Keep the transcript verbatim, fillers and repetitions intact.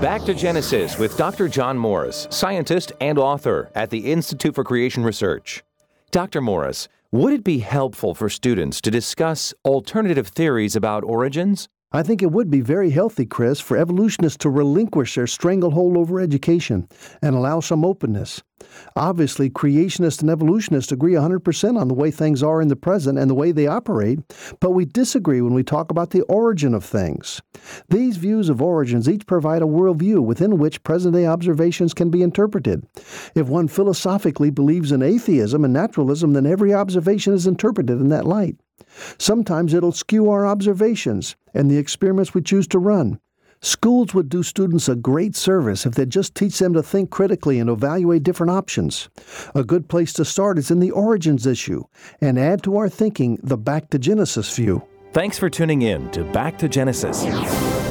Back to Genesis with Doctor John Morris, scientist and author at the Institute for Creation Research. Doctor Morris, would it be helpful for students to discuss alternative theories about origins? I think it would be very healthy, Chris, for evolutionists to relinquish their stranglehold over education and allow some openness. Obviously, creationists and evolutionists agree one hundred percent on the way things are in the present and the way they operate, but we disagree when we talk about the origin of things. These views of origins each provide a worldview within which present-day observations can be interpreted. If one philosophically believes in atheism and naturalism, then every observation is interpreted in that light. Sometimes it'll skew our observations and the experiments we choose to run. Schools would do students a great service if they'd just teach them to think critically and evaluate different options. A good place to start is in the origins issue and add to our thinking the Back to Genesis view. Thanks for tuning in to Back to Genesis.